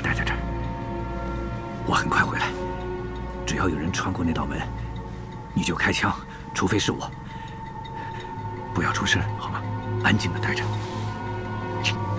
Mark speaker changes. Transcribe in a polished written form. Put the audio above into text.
Speaker 1: 待在这儿，我很快回来。只要有人穿过那道门，你就开枪，除非是我。不要出事，好吗？安静的待着。